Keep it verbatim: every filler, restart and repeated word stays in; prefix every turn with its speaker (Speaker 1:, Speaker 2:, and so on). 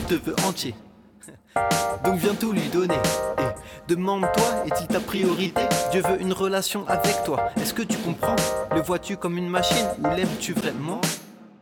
Speaker 1: te veut entier. Donc viens tout lui donner. Et demande-toi, est-il ta priorité? Dieu veut une relation avec toi. Est-ce que tu comprends? Le vois-tu comme une machine ou l'aimes-tu vraiment?